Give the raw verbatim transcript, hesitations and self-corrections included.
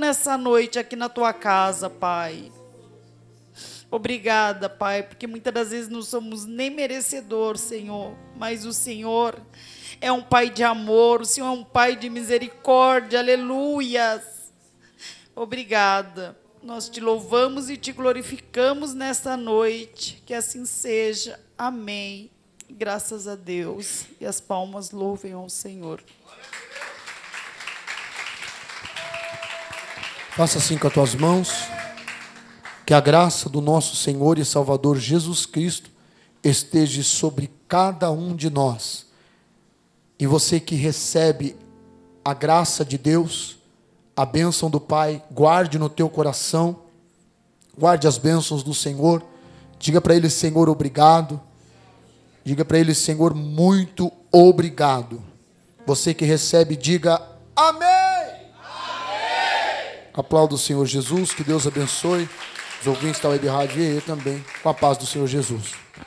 nessa noite aqui na tua casa, Pai. Obrigada, Pai, porque muitas das vezes não somos nem merecedores, Senhor, mas o Senhor é um Pai de amor, o Senhor é um Pai de misericórdia, aleluias. Obrigada. Nós te louvamos e te glorificamos nesta noite. Que assim seja. Amém. Graças a Deus. E as palmas louvem ao Senhor. Faça assim com as tuas mãos. Que a graça do nosso Senhor e Salvador Jesus Cristo esteja sobre cada um de nós. E você que recebe a graça de Deus, a bênção do Pai, guarde no teu coração, guarde as bênçãos do Senhor, diga para Ele: Senhor, obrigado, diga para Ele: Senhor, muito obrigado. Você que recebe, diga amém. Amém. Aplauda o Senhor Jesus, que Deus abençoe, os ouvintes da Web Rádio e eu também, com a paz do Senhor Jesus.